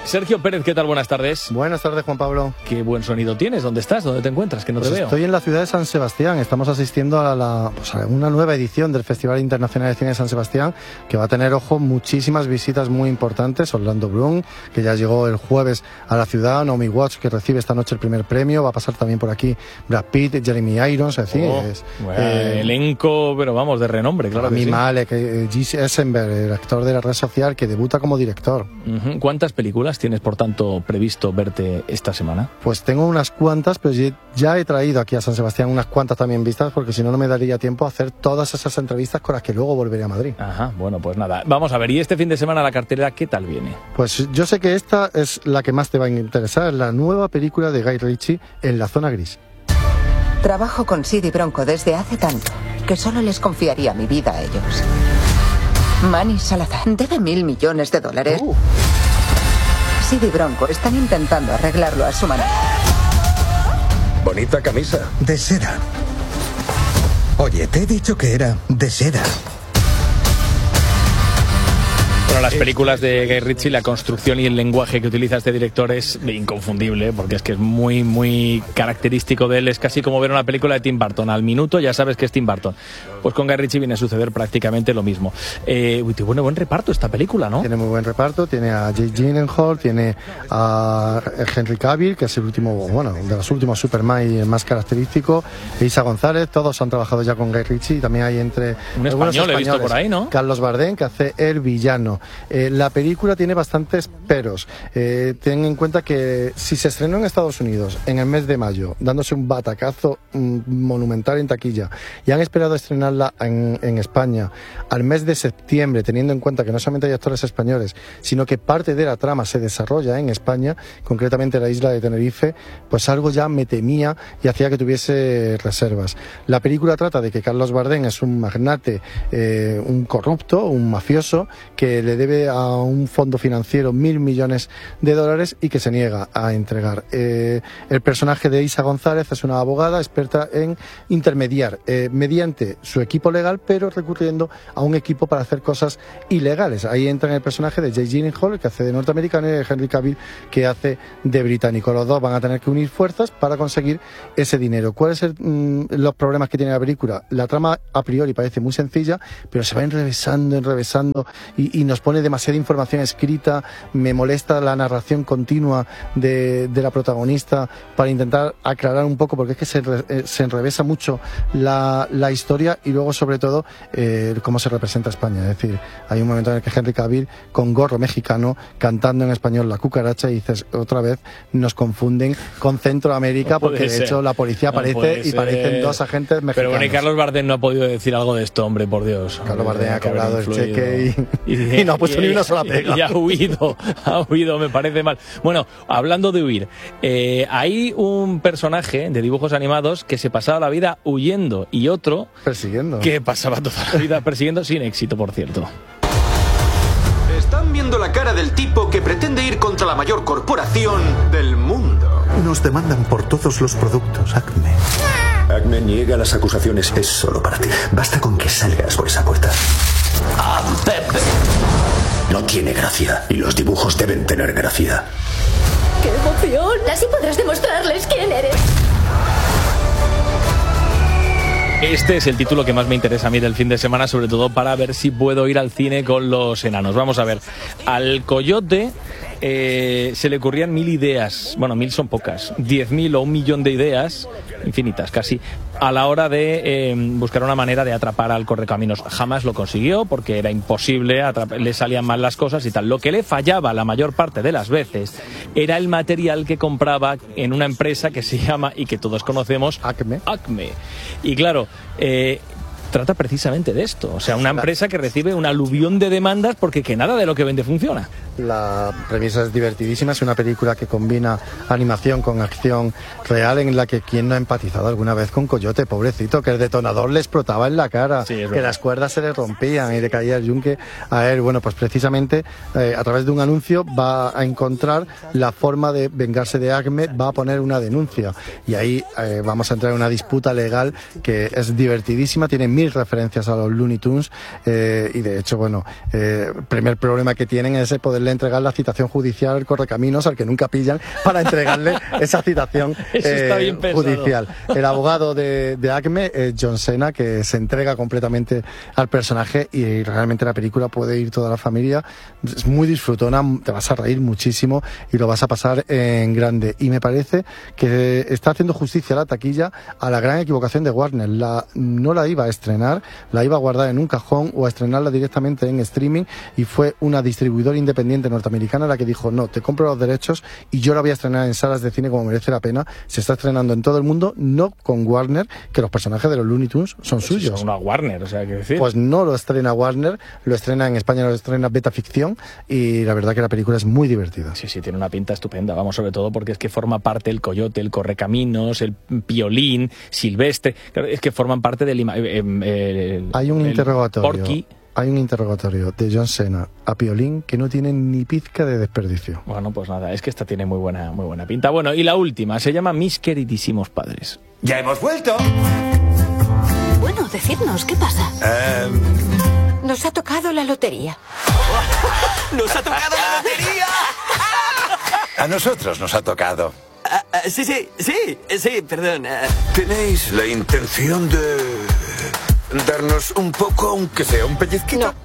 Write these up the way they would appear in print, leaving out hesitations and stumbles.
Sergio Pérez, ¿qué tal? Buenas tardes. Buenas tardes, Juan Pablo. Qué buen sonido tienes. ¿Dónde estás? ¿Dónde te encuentras? Que no te veo. Estoy en la ciudad de San Sebastián. Estamos asistiendo a una nueva edición del Festival Internacional de Cine de San Sebastián, que va a tener, ojo, muchísimas visitas muy importantes. Orlando Bloom, que ya llegó el jueves a la ciudad. Naomi Watts, que recibe esta noche el primer premio. Va a pasar también por aquí Brad Pitt, Jeremy Irons. Es decir, elenco, pero vamos, de renombre, claro. Rami Malek, Jesse Eisenberg, el actor de La Red Social, que debuta como director. ¿Cuántas películas tienes, por tanto, previsto verte esta semana? Pues tengo unas cuantas, pero ya he traído aquí a San Sebastián unas cuantas también vistas, porque si no, no me daría tiempo a hacer todas esas entrevistas con las que luego volveré a Madrid. Ajá, bueno, pues nada, vamos a ver, y este fin de semana la cartelera, ¿qué tal viene? Pues yo sé que esta es la que más te va a interesar, la nueva película de Guy Ritchie, En la zona gris. Trabajo con Sid y Bronco desde hace tanto que solo les confiaría mi vida a ellos. Manny Salazar debe $1.000 millones. Sid y Bronco están intentando arreglarlo a su manera. Bonita camisa. De seda. Oye, te he dicho que era de seda. Bueno, las películas de Guy Ritchie, la construcción y el lenguaje que utiliza este director es inconfundible, porque es que es muy, muy característico de él. Es casi como ver una película de Tim Burton. Al minuto ya sabes que es Tim Burton. Pues con Guy Ritchie viene a suceder prácticamente lo mismo. Tiene buen reparto esta película, ¿no? Tiene muy buen reparto. Tiene a Jake Gyllenhaal, tiene a Henry Cavill, que es el último, de los últimos Superman y el más característico. Isa González, todos han trabajado ya con Guy Ritchie. Y también hay entre un español he visto por ahí, ¿no? Carlos Bardem, que hace el villano. La película tiene bastantes peros. Ten en cuenta que si se estrenó en Estados Unidos en el mes de mayo, dándose un batacazo monumental en taquilla, y han esperado estrenarla en España al mes de septiembre, teniendo en cuenta que no solamente hay actores españoles, sino que parte de la trama se desarrolla en España, concretamente la isla de Tenerife, pues algo ya me temía y hacía que tuviese reservas. La película trata de que Carlos Bardem es un magnate, un corrupto, un mafioso, que le debe a un fondo financiero $1.000 millones y que se niega a entregar. El personaje de Isa González es una abogada experta en intermediar mediante su equipo legal, pero recurriendo a un equipo para hacer cosas ilegales. Ahí entra en el personaje de Jake Gyllenhaal, que hace de norteamericano, y de Henry Cavill, que hace de británico. Los dos van a tener que unir fuerzas para conseguir ese dinero. ¿Cuáles son los problemas que tiene la película? La trama a priori parece muy sencilla, pero se va enrevesando y nos pone demasiada información escrita. Me molesta la narración continua de la protagonista para intentar aclarar un poco, porque es que se enrevesa mucho la historia, y luego sobre todo cómo se representa España. Es decir, hay un momento en el que Henry Cavill, con gorro mexicano, cantando en español La Cucaracha, y dices, otra vez nos confunden con Centroamérica, porque de hecho la policía aparece y parecen dos agentes mexicanos. Pero bueno, y Carlos Bardem no ha podido decir algo de esto, hombre, por Dios. Carlos Bardem ha cobrado el cheque y no ha puesto ni una sola pega. Y ha huido, me parece mal. Bueno, hablando de huir, hay un personaje de dibujos animados que se pasaba la vida huyendo, y otro persiguiendo, que pasaba toda la vida persiguiendo, sin éxito, por cierto. Están viendo la cara del tipo que pretende ir contra la mayor corporación del mundo. Nos demandan por todos los productos, Acme. Acme niega las acusaciones. Es solo para ti. Basta con que salgas por esa puerta. Pepe no tiene gracia, y los dibujos deben tener gracia. ¡Qué emoción! Así podrás demostrarles quién eres. Este es el título que más me interesa a mí del fin de semana, sobre todo para ver si puedo ir al cine con los enanos. Vamos a ver, al Coyote se le ocurrían 1.000 ideas, bueno, 1.000 son pocas, 10.000 o 1.000.000 de ideas, infinitas casi, a la hora de buscar una manera de atrapar al correcaminos. Jamás lo consiguió, porque era imposible, le salían mal las cosas y tal. Lo que le fallaba la mayor parte de las veces era el material que compraba en una empresa que se llama, y que todos conocemos, Acme. Y claro, trata precisamente de esto. O sea, una empresa que recibe un aluvión de demandas porque que nada de lo que vende funciona. La premisa es divertidísima, es una película que combina animación con acción real, en la que quien no ha empatizado alguna vez con Coyote, pobrecito, que el detonador le explotaba en la cara, sí, que las cuerdas se le rompían y le caía el yunque a él. Bueno, pues precisamente a través de un anuncio va a encontrar la forma de vengarse de Acme, va a poner una denuncia y ahí vamos a entrar en una disputa legal que es divertidísima. Tiene 1000 1000 referencias a los Looney Tunes, y de hecho, bueno, el primer problema que tienen es poderle entregar la citación judicial al correcaminos al que nunca pillan para entregarle esa citación judicial. El abogado de Acme es John Cena, que se entrega completamente al personaje, y realmente la película puede ir toda la familia. Es muy disfrutona, te vas a reír muchísimo y lo vas a pasar en grande. Y me parece que está haciendo justicia a la taquilla a la gran equivocación de Warner. No la iba a estrenar, la iba a guardar en un cajón o a estrenarla directamente en streaming, y fue una distribuidora independiente norteamericana la que dijo: no, te compro los derechos y yo la voy a estrenar en salas de cine como merece la pena. Se está estrenando en todo el mundo, no con Warner, que los personajes de los Looney Tunes son suyos. Son una Warner, o sea, ¿qué decir? Pues no lo estrena Warner, lo estrena en España, lo estrena Beta Ficción, y la verdad que la película es muy divertida. Sí, tiene una pinta estupenda, vamos, sobre todo porque es que forma parte el Coyote, el Correcaminos, el Piolín, Silvestre, claro, es que forman parte del... Hay un interrogatorio. Porky. Hay un interrogatorio de John Cena a Piolín que no tiene ni pizca de desperdicio. Bueno, pues nada, es que esta tiene muy buena pinta. Bueno, y la última, se llama Mis queridísimos padres. ¡Ya hemos vuelto! Bueno, decidnos, ¿qué pasa? Nos ha tocado la lotería. ¡Nos ha tocado la lotería! A nosotros nos ha tocado. Sí, perdón. ¿Tenéis la intención de darnos un poco, aunque sea un pellizquito? No.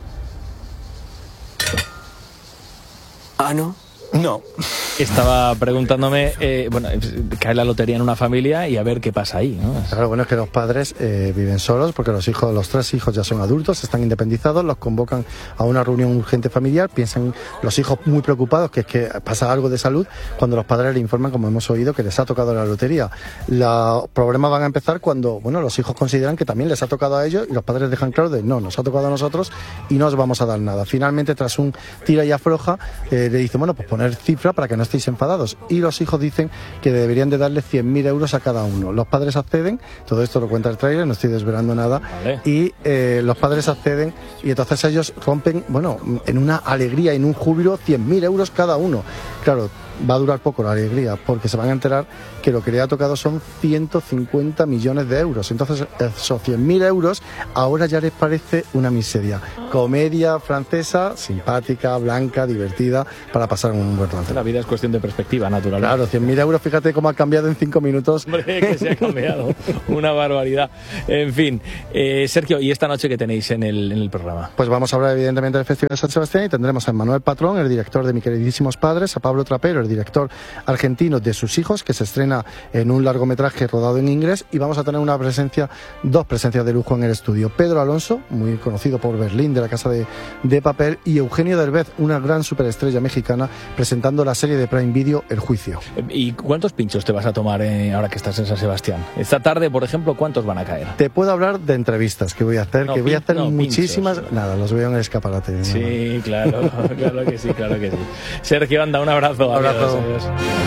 ¿Ah, no? No. Estaba preguntándome, cae la lotería en una familia y a ver qué pasa ahí, ¿no? Claro, bueno, es que los padres viven solos porque los 3 hijos ya son adultos, están independizados, los convocan a una reunión urgente familiar, piensan los hijos muy preocupados que es que pasa algo de salud, cuando los padres le informan, como hemos oído, que les ha tocado la lotería. Los problemas van a empezar cuando, los hijos consideran que también les ha tocado a ellos, y los padres dejan claro de no, nos ha tocado a nosotros y no os vamos a dar nada. Finalmente, tras un tira y afloja, le dicen, pues poner cifra para que no estéis enfadados, y los hijos dicen que deberían de darle 100.000 euros a cada uno. Los padres acceden, todo esto lo cuenta el tráiler, no estoy desvelando nada, vale. Y los padres acceden, y entonces ellos rompen, en una alegría, en un júbilo, 100.000 euros cada uno. Claro, va a durar poco la alegría, porque se van a enterar que lo que le ha tocado son 150 millones de euros. Entonces, esos 100.000 euros ahora ya les parece una miseria. Comedia francesa, simpática, blanca, divertida, para pasar un buen rato. La vida es cuestión de perspectiva, naturalmente. Claro, 100.000 euros, fíjate cómo ha cambiado en 5 minutos. Hombre, que se ha cambiado. Una barbaridad. En fin, Sergio, ¿y esta noche qué tenéis en el programa? Pues vamos a hablar evidentemente del Festival de San Sebastián, y tendremos a Manuel Patrón, el director de Mis queridísimos padres, a Pablo Trapero, el director argentino de Sus hijos, que se estrena en un largometraje rodado en inglés, y vamos a tener dos presencias de lujo en el estudio. Pedro Alonso, muy conocido por Berlín, de La Casa de Papel, y Eugenio Derbez, una gran superestrella mexicana, presentando la serie de Prime Video El Juicio. ¿Y cuántos pinchos te vas a tomar ahora que estás en San Sebastián? Esta tarde, por ejemplo, ¿cuántos van a caer? Te puedo hablar de entrevistas que voy a hacer, muchísimas. Pinchos. Nada, los veo en el escaparate. Sí, claro, claro que sí. Sergio, anda, un abrazo. Adiós.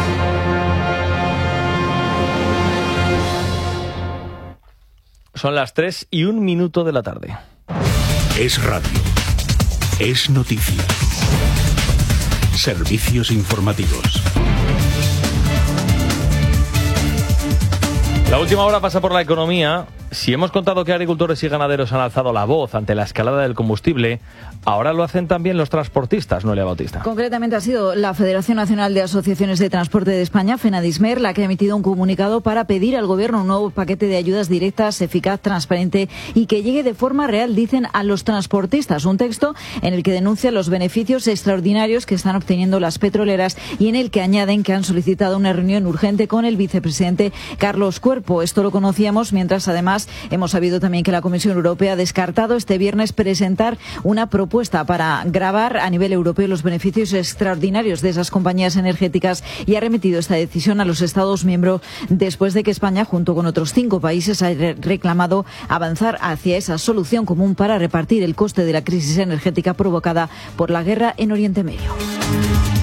Son las 3:01 de la tarde. Es radio. Es noticia. Servicios informativos. La última hora pasa por la economía. Si hemos contado que agricultores y ganaderos han alzado la voz ante la escalada del combustible, ahora lo hacen también los transportistas, Noelia Bautista. Concretamente ha sido la Federación Nacional de Asociaciones de Transporte de España, FENADISMER, la que ha emitido un comunicado para pedir al Gobierno un nuevo paquete de ayudas directas, eficaz, transparente y que llegue de forma real, dicen, a los transportistas. Un texto en el que denuncian los beneficios extraordinarios que están obteniendo las petroleras y en el que añaden que han solicitado una reunión urgente con el vicepresidente Carlos Cuerpo. Esto lo conocíamos, mientras además hemos sabido también que la Comisión Europea ha descartado este viernes presentar una propuesta para gravar a nivel europeo los beneficios extraordinarios de esas compañías energéticas, y ha remitido esta decisión a los Estados miembros después de que España, junto con otros 5 países, ha reclamado avanzar hacia esa solución común para repartir el coste de la crisis energética provocada por la guerra en Oriente Medio.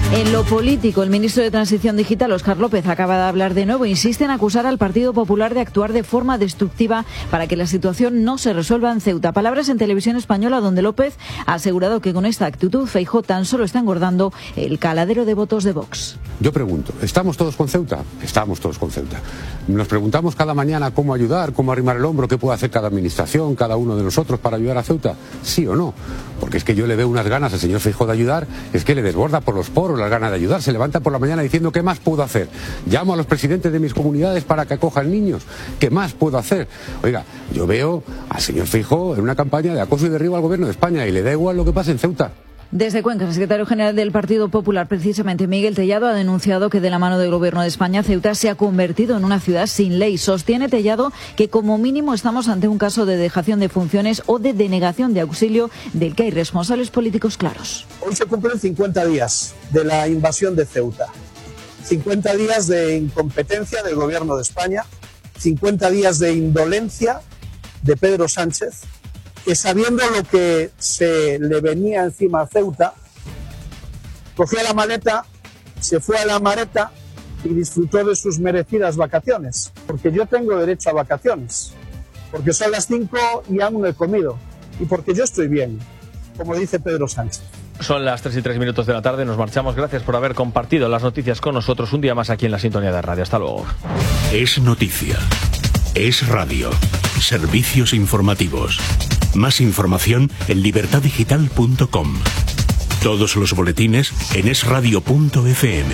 En lo político, el ministro de Transición Digital, Óscar López, acaba de hablar de nuevo. Insiste en acusar al Partido Popular de actuar de forma destructiva para que la situación no se resuelva en Ceuta. Palabras en Televisión Española, donde López ha asegurado que con esta actitud Feijóo tan solo está engordando el caladero de votos de Vox. Yo pregunto, ¿estamos todos con Ceuta? Estamos todos con Ceuta. Nos preguntamos cada mañana cómo ayudar, cómo arrimar el hombro, qué puede hacer cada administración, cada uno de nosotros para ayudar a Ceuta. ¿Sí o no? Porque es que yo le veo unas ganas al señor Feijóo de ayudar, es que le desborda por los poros las ganas de ayudar. Se levanta por la mañana diciendo ¿qué más puedo hacer? Llamo a los presidentes de mis comunidades para que acojan niños. ¿Qué más puedo hacer? Oiga, yo veo al señor Feijóo en una campaña de acoso y derribo al gobierno de España y le da igual lo que pase en Ceuta. Desde Cuenca, el secretario general del Partido Popular, precisamente Miguel Tellado, ha denunciado que de la mano del Gobierno de España, Ceuta se ha convertido en una ciudad sin ley. Sostiene Tellado que como mínimo estamos ante un caso de dejación de funciones o de denegación de auxilio del que hay responsables políticos claros. Hoy se cumplen 50 días de la invasión de Ceuta, 50 días de incompetencia del Gobierno de España, 50 días de indolencia de Pedro Sánchez, que sabiendo lo que se le venía encima a Ceuta, cogió la maleta, se fue a la Mareta y disfrutó de sus merecidas vacaciones. Porque yo tengo derecho a vacaciones, porque son las 5 y aún no he comido, y porque yo estoy bien, como dice Pedro Sánchez. Son las 3:03 de la tarde, nos marchamos. Gracias por haber compartido las noticias con nosotros un día más aquí en la sintonía de radio. Hasta luego. Es noticia. Es radio. Servicios informativos. Más información en libertaddigital.com. Todos los boletines en esradio.fm.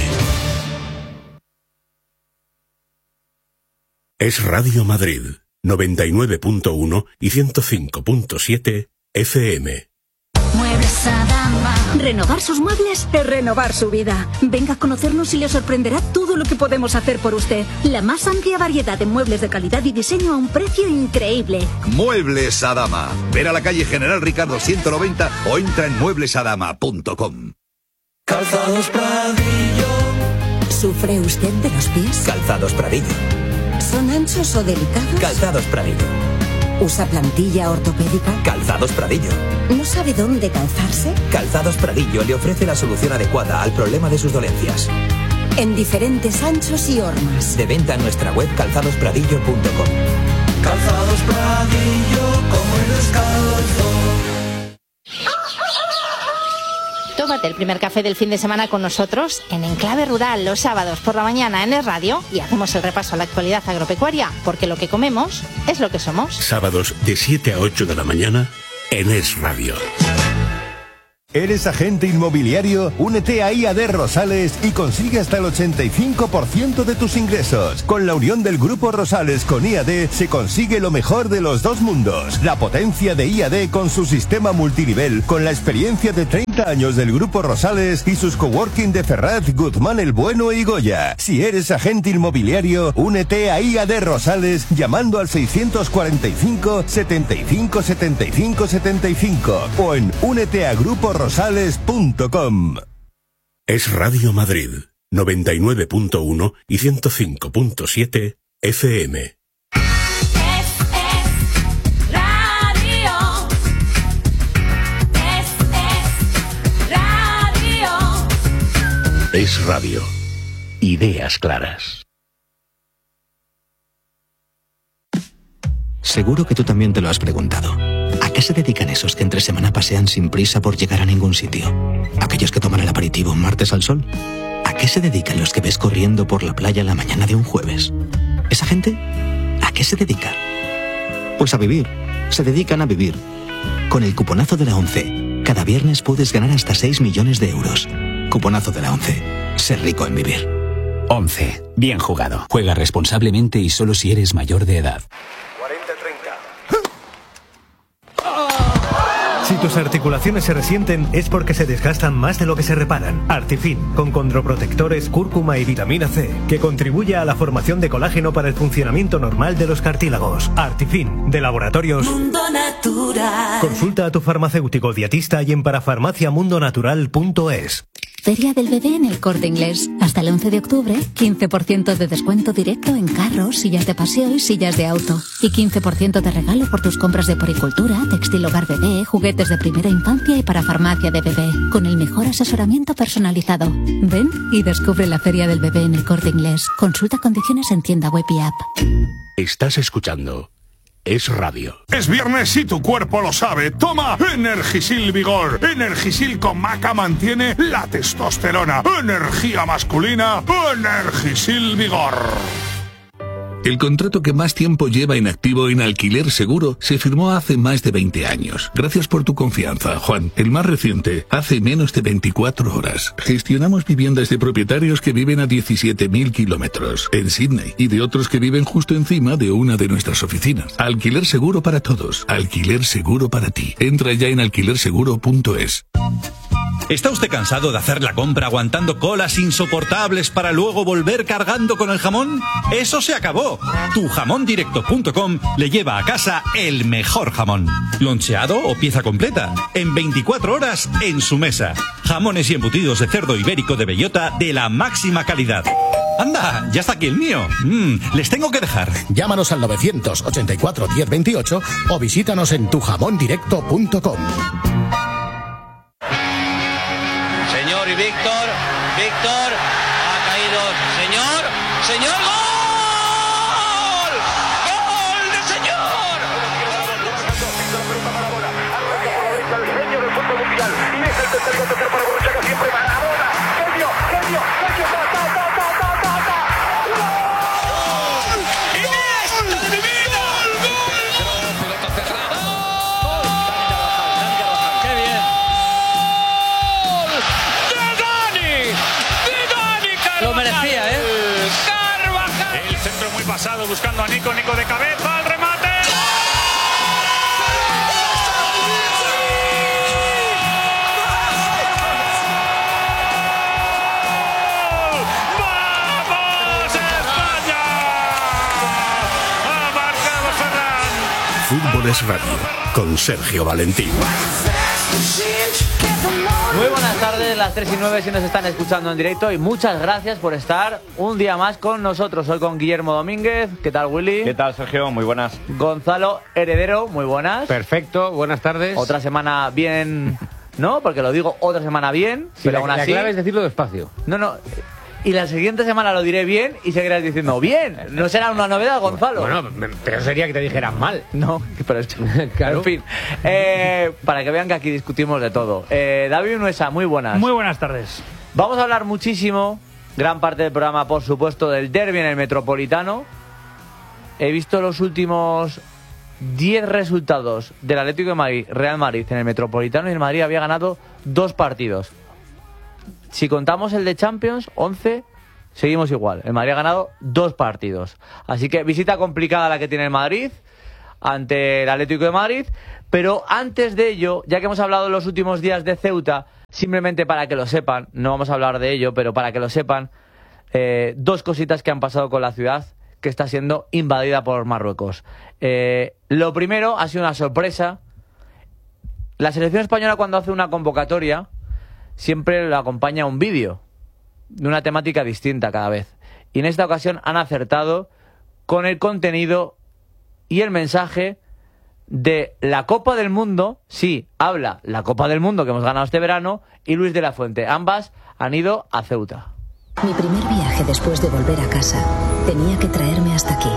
Es Radio Madrid, 99.1 y 105.7 FM. Muebles Adama. Renovar sus muebles es renovar su vida. Venga a conocernos y le sorprenderá todo lo que podemos hacer por usted. La más amplia variedad de muebles de calidad y diseño a un precio increíble. Muebles Adama. Ver a la calle General Ricardo 190 o entra en mueblesadama.com. Calzados Pradillo. ¿Sufre usted de los pies? Calzados Pradillo. ¿Son anchos o delicados? Calzados Pradillo. ¿Usa plantilla ortopédica? Calzados Pradillo. ¿No sabe dónde calzarse? Calzados Pradillo le ofrece la solución adecuada al problema de sus dolencias. En diferentes anchos y hormas. De venta en nuestra web calzadospradillo.com. Calzados Pradillo, como el descalzo. Tómate el primer café del fin de semana con nosotros en Enclave Rural los sábados por la mañana en Es Radio y hacemos el repaso a la actualidad agropecuaria, porque lo que comemos es lo que somos. Sábados de 7 a 8 de la mañana en Es Radio. ¿Eres agente inmobiliario? Únete a IAD Rosales y consigue hasta el 85% de tus ingresos. Con la unión del Grupo Rosales con IAD se consigue lo mejor de los dos mundos. La potencia de IAD con su sistema multinivel, con la experiencia de 30 años del Grupo Rosales y sus coworking de Ferraz, Guzmán el Bueno y Goya. Si eres agente inmobiliario, únete a IAD Rosales llamando al 645 75 75 75 o en úneteagruporoSales.com. Es Radio Madrid, 99.1 y 105.7 FM. Es Radio. Ideas claras. Seguro que tú también te lo has preguntado. ¿A qué se dedican esos que entre semana pasean sin prisa por llegar a ningún sitio? ¿Aquellos que toman el aperitivo un martes al sol? ¿A qué se dedican los que ves corriendo por la playa la mañana de un jueves? ¿Esa gente? ¿A qué se dedica? Pues a vivir. Se dedican a vivir. Con el cuponazo de la ONCE, cada viernes puedes ganar hasta 6 millones de euros. Cuponazo de la ONCE. Ser rico en vivir. ONCE. Bien jugado. Juega responsablemente y solo si eres mayor de edad. Si tus articulaciones se resienten es porque se desgastan más de lo que se reparan. Artifin, con condroprotectores, cúrcuma y vitamina C, que contribuye a la formación de colágeno para el funcionamiento normal de los cartílagos. Artifin, de Laboratorios Mundo Natural. Consulta a tu farmacéutico dietista y en parafarmaciamundonatural.es. Feria del Bebé en El Corte Inglés. Hasta el 11 de octubre, 15% de descuento directo en carros, sillas de paseo y sillas de auto. Y 15% de regalo por tus compras de poricultura, textil hogar bebé, juguetes de primera infancia y para farmacia de bebé. Con el mejor asesoramiento personalizado. Ven y descubre la Feria del Bebé en El Corte Inglés. Consulta condiciones en tienda web y app. Estás escuchando Es Radio. Es viernes y tu cuerpo lo sabe. Toma Energisil Vigor. Energisil con maca mantiene la testosterona. Energía masculina. Energisil Vigor. El contrato que más tiempo lleva en activo en Alquiler Seguro se firmó hace más de 20 años. Gracias por tu confianza, Juan. El más reciente, hace menos de 24 horas. Gestionamos viviendas de propietarios que viven a 17.000 kilómetros en Sydney y de otros que viven justo encima de una de nuestras oficinas. Alquiler Seguro para todos. Alquiler Seguro para ti. Entra ya en alquilerseguro.es. ¿Está usted cansado de hacer la compra aguantando colas insoportables para luego volver cargando con el jamón? ¡Eso se acabó! Tujamondirecto.com le lleva a casa el mejor jamón. Loncheado o pieza completa. En 24 horas en su mesa. Jamones y embutidos de cerdo ibérico de bellota de la máxima calidad. ¡Anda! ¡Ya está aquí el mío! Les tengo que dejar. Llámanos al 984 1028 o visítanos en tujamondirecto.com. Señor y Víctor, ha caído, señor, ¡gol! ¡Gol de señor! El genio del fútbol mundial, y es el tercer para Borruchaga, siempre va la bola, genio, pasado buscando a Nico de cabeza, al remate. ¡Vamos España! Ha marcado Ferran. Fútbol es Radio con Sergio Valentín. Muy buenas tardes, las 3:09 si nos están escuchando en directo y muchas gracias por estar un día más con nosotros. Hoy con Guillermo Domínguez. ¿Qué tal, Willy? ¿Qué tal, Sergio? Muy buenas. Gonzalo Heredero, muy buenas. Perfecto, buenas tardes. Otra semana bien, ¿no? Porque lo digo otra semana bien. Pero aún la así... clave es decirlo despacio. No. Y la siguiente semana lo diré bien y seguirás diciendo bien. No será una novedad, Gonzalo. Bueno, pero sería que te dijeran mal. No, pero claro. En fin, para que vean que aquí discutimos de todo. David Nuesa, muy buenas. Muy buenas tardes. Vamos a hablar muchísimo, gran parte del programa, por supuesto, del derbi en el Metropolitano. He visto los últimos 10 resultados del Atlético de Madrid, Real Madrid en el Metropolitano, y el Madrid había ganado 2 partidos. Si contamos el de Champions, 11, seguimos igual. El Madrid ha ganado 2 partidos. Así que visita complicada la que tiene el Madrid ante el Atlético de Madrid. Pero antes de ello, ya que hemos hablado en los últimos días de Ceuta, simplemente para que lo sepan, no vamos a hablar de ello, pero para que lo sepan, 2 cositas que han pasado con la ciudad que está siendo invadida por Marruecos. Lo primero ha sido una sorpresa. La selección española, cuando hace una convocatoria, siempre lo acompaña un vídeo de una temática distinta cada vez. Y en esta ocasión han acertado con el contenido y el mensaje de la Copa del Mundo. Sí, habla la Copa del Mundo que hemos ganado este verano y Luis de la Fuente. Ambas han ido a Ceuta. Mi primer viaje después de volver a casa tenía que traerme hasta aquí.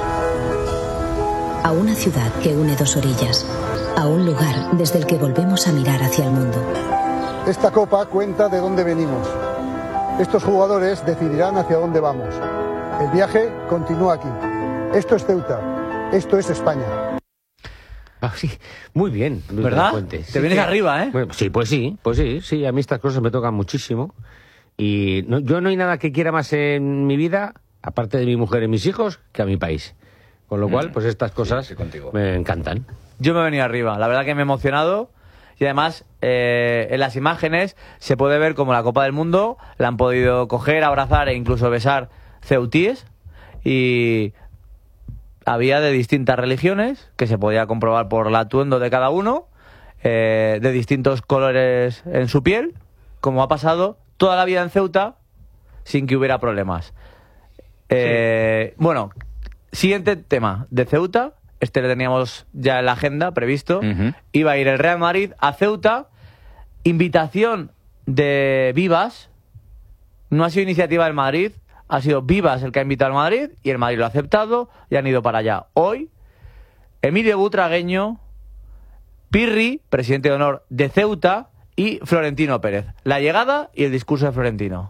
A una ciudad que une 2 orillas. A un lugar desde el que volvemos a mirar hacia el mundo. Esta copa cuenta de dónde venimos. Estos jugadores decidirán hacia dónde vamos. El viaje continúa aquí. Esto es Ceuta. Esto es España. Ah, sí, muy bien, Luis, ¿verdad? Fuente. Te vienes arriba, ¿eh? Bueno, sí, pues sí, a mí estas cosas me tocan muchísimo. Y yo no hay nada que quiera más en mi vida, aparte de mi mujer y mis hijos, que a mi país. Con lo cual, pues estas cosas me encantan. Yo me he venido arriba, la verdad que me he emocionado. Y además, en las imágenes se puede ver como la Copa del Mundo la han podido coger, abrazar e incluso besar ceutíes. Y había de distintas religiones, que se podía comprobar por el atuendo de cada uno, de distintos colores en su piel, como ha pasado toda la vida en Ceuta sin que hubiera problemas. Bueno, siguiente tema de Ceuta. Este lo teníamos ya en la agenda previsto. Iba a ir el Real Madrid a Ceuta. Invitación de Vivas. No ha sido iniciativa del Madrid. Ha sido Vivas el que ha invitado al Madrid y el Madrid lo ha aceptado y han ido para allá. Hoy, Emilio Butragueño, Pirri, presidente de honor de Ceuta, y Florentino Pérez. La llegada y el discurso de Florentino.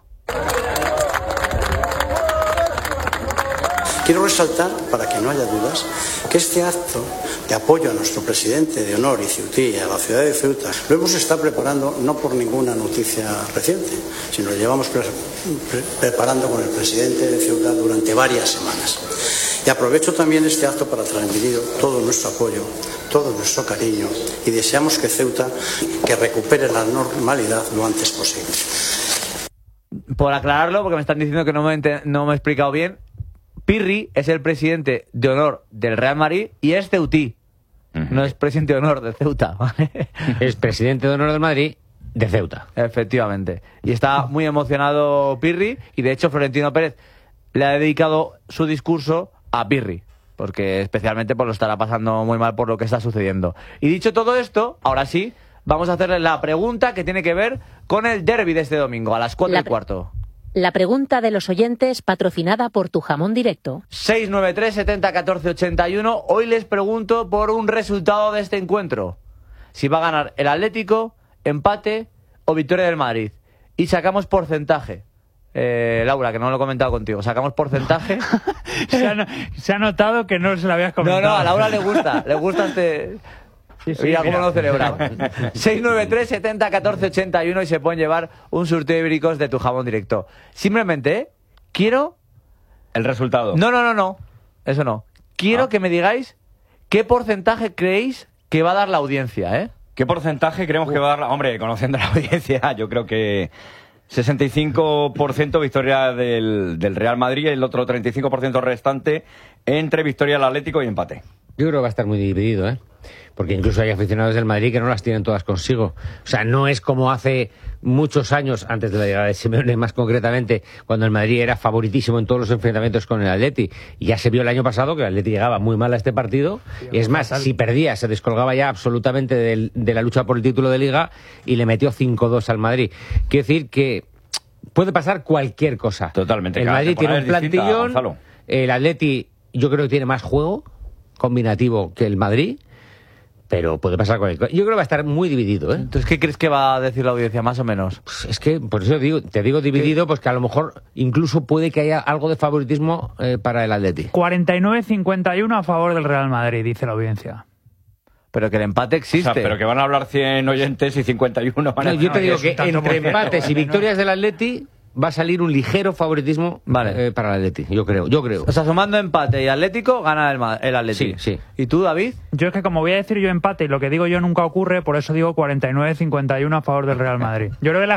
Quiero resaltar, para que no haya dudas, que este acto de apoyo a nuestro presidente de honor y ceutí y a la ciudad de Ceuta lo hemos estado preparando no por ninguna noticia reciente, sino lo llevamos preparando con el presidente de Ceuta durante varias semanas. Y aprovecho también este acto para transmitir todo nuestro apoyo, todo nuestro cariño y deseamos que Ceuta que recupere la normalidad lo antes posible. Por aclararlo, porque me están diciendo que no me he explicado bien, Pirri es el presidente de honor del Real Madrid y es ceutí. No es presidente de honor de Ceuta, ¿vale? Es presidente de honor del Madrid de Ceuta. Efectivamente. Y está muy emocionado Pirri y de hecho Florentino Pérez le ha dedicado su discurso a Pirri, porque especialmente pues lo estará pasando muy mal por lo que está sucediendo. Y dicho todo esto, ahora sí, vamos a hacerle la pregunta que tiene que ver con el derbi de este domingo, a las 4:15. La pregunta de los oyentes, patrocinada por Tu Jamón Directo. 693 70 14 81. Hoy les pregunto por un resultado de este encuentro. Si va a ganar el Atlético, empate o victoria del Madrid. Y sacamos porcentaje. Laura, que no lo he comentado contigo. Sacamos porcentaje. Se ha notado que no se lo habías comentado. No, a Laura le gusta este... Mira cómo lo celebramos. 693 70 14 81 y se pueden llevar un surtido de ibéricos de Tu Jamón Directo. Simplemente, quiero... El resultado. No. Eso no. Quiero que me digáis qué porcentaje creéis que va a dar la audiencia, ¿eh? ¿Qué porcentaje creemos que va a dar la... Hombre, conociendo la audiencia, yo creo que 65% victoria del Real Madrid y el otro 35% restante entre victoria del Atlético y empate. Yo creo que va a estar muy dividido, ¿eh? Porque incluso hay aficionados del Madrid que no las tienen todas consigo. O sea, no es como hace muchos años, antes de la llegada de Simeone más concretamente, cuando el Madrid era favoritísimo en todos los enfrentamientos con el Atleti. Y ya se vio el año pasado que el Atleti llegaba muy mal a este partido. Y es más, si perdía, se descolgaba ya absolutamente de la lucha por el título de Liga y le metió 5-2 al Madrid. Quiero decir que puede pasar cualquier cosa. Totalmente. El Madrid tiene un plantillón, el Atleti yo creo que tiene más juego combinativo que el Madrid, pero puede pasar cualquier cosa. Yo creo que va a estar muy dividido, ¿eh? Entonces, ¿qué crees que va a decir la audiencia, más o menos? Pues es que, por eso te digo dividido, pues que a lo mejor incluso puede que haya algo de favoritismo para el Atleti. 49-51 a favor del Real Madrid, dice la audiencia. Pero que el empate existe. O sea, pero que van a hablar 100 oyentes y 51 van a... No, yo te digo que entre empates y victorias del Atleti va a salir un ligero favoritismo para el Atleti, yo creo. O sea, sumando empate y Atlético, gana el Atleti. Sí. ¿Y tú, David? Yo es que como voy a decir yo empate y lo que digo yo nunca ocurre, por eso digo 49-51 a favor del Real Madrid. Yo creo que la